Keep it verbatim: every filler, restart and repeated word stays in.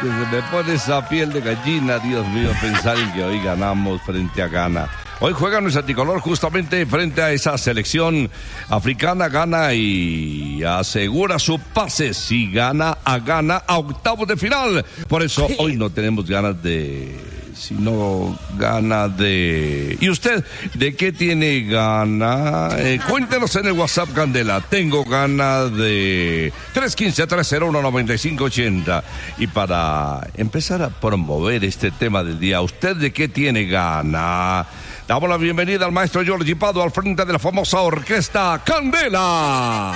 que se me pone esa piel de gallina, Dios mío, pensar en que hoy ganamos frente a Ghana. Hoy juega nuestro tricolor justamente frente a esa selección africana. Gana y asegura su pase. Si gana, a gana a octavos de final. Por eso hoy no tenemos ganas de... Si no gana de... ¿Y usted de qué tiene gana? Eh, cuéntenos en el WhatsApp, Candela. Tengo ganas de tres uno cinco, tres cero uno, nueve cinco ocho cero. Y para empezar a promover este tema del día, ¿usted de qué tiene gana? Damos la bienvenida al maestro Jorge Pado al frente de la famosa orquesta Candela.